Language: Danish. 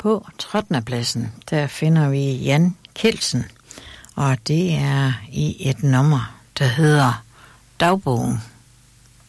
på 13. pladsen, der finder vi Jan Kelsen, og det er i et nummer, der hedder Dagbogen.